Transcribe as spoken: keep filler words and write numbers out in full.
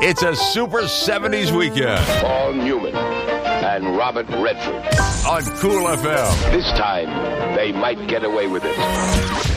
It's a Super seventies weekend Paul Newman and Robert Redford on Cool F M. This time, they might get away with it.